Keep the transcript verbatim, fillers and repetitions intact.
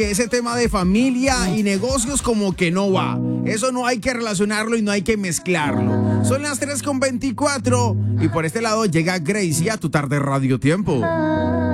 ese tema de familia y negocios como que no va. Eso no hay que relacionarlo y no hay que mezclarlo. Son las tres con veinticuatro y por este lado llega Gracie a tu tarde Radio Tiempo.